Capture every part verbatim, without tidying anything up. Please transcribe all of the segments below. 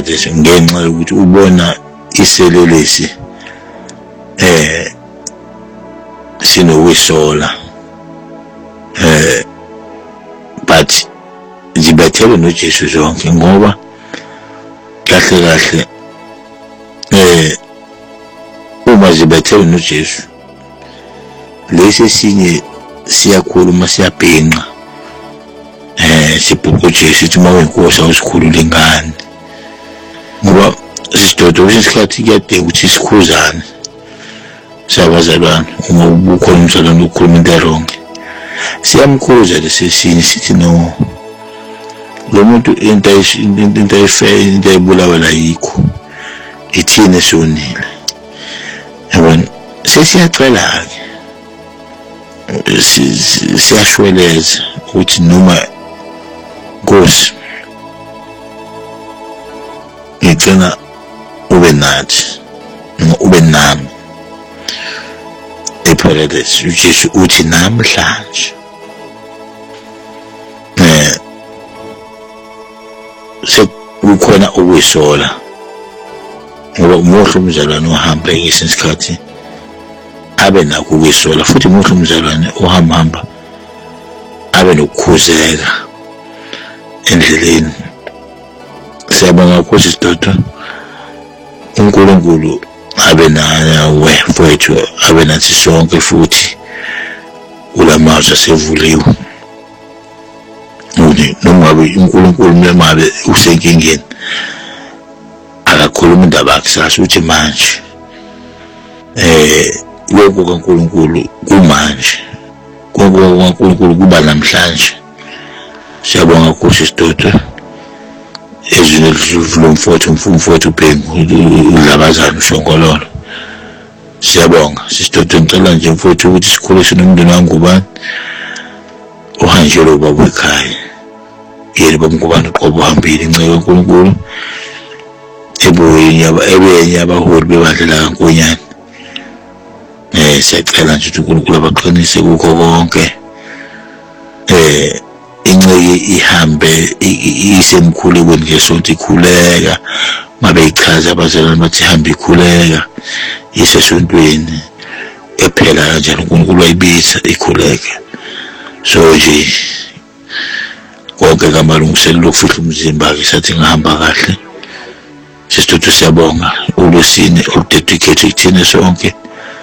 isikhathi ngenxa yokuthi ubona iselelesi eh sinowisola eh but zibethele noJesu zonke ngoba kahle kahle eh uma zibethele noJesu lesi sinye siyakhuluma siyabhenqa eh sibhuku Jesu sithi mawenkosi awusikhulule ingane ngoba sidodo isikhathi kuyadeka ukuthi sikhuzane sabazalwane uma ubukhona umzalwane ukhuluma into wrong siyamkhuza lesisini sithi no lo muntu into into efe into ebulawa la yikho ithini sonile yabona sesiyacela ke siyashweleza ukuthi noma Nkosi ngicela ube nathi ube nami eparadise uJesu uthi namhlanje eh sekukhona ukuyisola ngoba umohle umzalwane ohamba ngesikhathi abe nakho ukuyisola futhi umohle umzalwane ohamba hamba abe nokukhuzeka endleleni. Siyabonga ukuthi sidoda uNkulunkulu abe nawe mfowethu abe nathi sonke futhi ulamazwi asevuliwe uthi noma uNkulunkulu memabe usenkingeni akakhuluma indaba yakhe uthi manje eh lokho kaNkulunkulu kumanje konke kaNkulunkulu kuba namhlanje. Siyabonga ukuthi sidoda ezweni lomfowethu umfowethu uBhengu udlabazana ushongololo. Siyabonga sidoda ngicela nje mfowethu ukuthi sikhuliswe nomndeni wangu ubani uhanjelo baba ekhaya yena bomkubani qobo uhambile inceke kaNkulunkulu ebuye yaba ebenye abaholi bebandla kaNkonyane. Eh siyacela nje ukuthi uNkulunkulu abaqinise kukho konke eh inceke ihambe isemkhulekweni ngesonto ikhuleka mabe ichaza abazalwane bathi hamba ikhuleka isesontweni ephela kanjalo uNkulunkulu wayibiza ikhuleka. So nje konke kamalungiselelo lokufihla umzimba ke sathi ngihamba kahle sisithuthi siyabonga uLwesine oludedicate kuthina sonke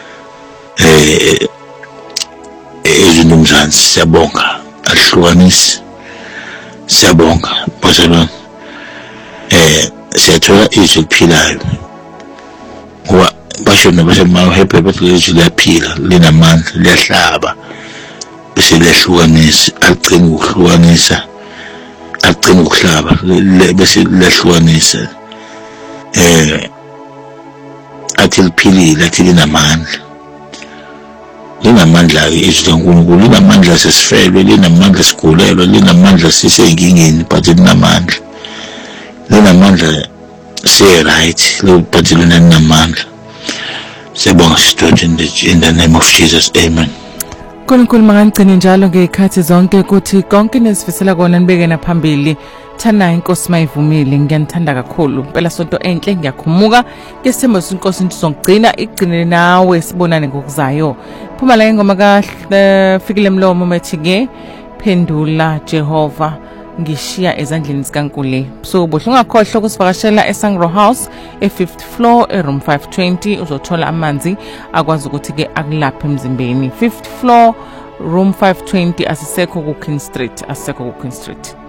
eh ezinomzansi siyabonga ahlukanisi siyabonga bazalwane eh siyathola izwi kuphilayo ngoba basho nabasemayo happy bathi liyaphila linamandla liyahlaba bese liyahlukanisa aqina ukuhlukanisa aqina ukuhlaba bese liyahlukanisa eh athi liphilile athi linamandla linamandla ke izwi kaNkulunkulu linamandla sesifelwe linamandla sigulelwe linamandla sisenkingeni but linamandla linamandla say right lo but linamandla. Siyabonga sidoda in the name of Jesus, amen. Nkulunkulu mangangcine njalo ngekhathi zonke ukuthi konke nesifisela kona nibeke naphambili thana inkosi mayivumile ngiyanthanda kakhulu phela sonto enhle ngiyakhumuka ngesithembo senkosi sizongcina igcine nawe sibonane ngokuzayo phuma la ingoma kahle fikile mlomo methike phendula Jehova ngishiya ezandleni zikaNkulunkulu. So bohle ungakhohlwa ukusivakashela eSangro House e-fifth floor e-room five twenty uzothola amanzi akwazi ukuthi ke akulaphe emzimbeni. fifth floor room five twenty asisekho ku King Street asisekho ku King Street.